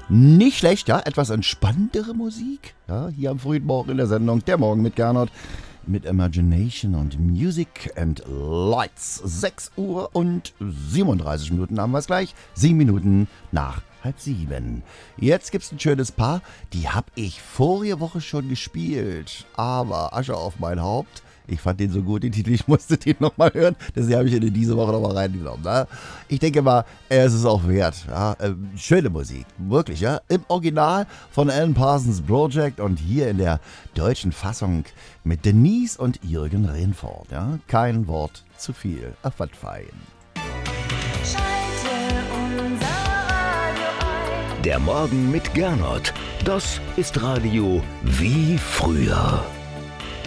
Nicht schlecht, ja, etwas entspanntere Musik, ja, hier am frühen Morgen in der Sendung Der Morgen mit Gernot, mit Imagination und Music and Lights. 6 Uhr und 37 Minuten haben wir es gleich, 7 Minuten nach 6:30. Jetzt gibt's ein schönes Paar, die hab ich vorige Woche schon gespielt, aber Asche auf mein Haupt. Ich fand den so gut, den Titel, ich musste den nochmal hören. Deswegen habe ich ihn in diese Woche nochmal reingenommen. Ne? Ich denke mal, es ist auch wert. Ja? Schöne Musik, wirklich. Ja? Im Original von Alan Parsons Project und hier in der deutschen Fassung mit Denise und Jürgen Rehfort. Ja? Kein Wort zu viel. Ach, was fein. Der Morgen mit Gernot. Das ist Radio wie früher.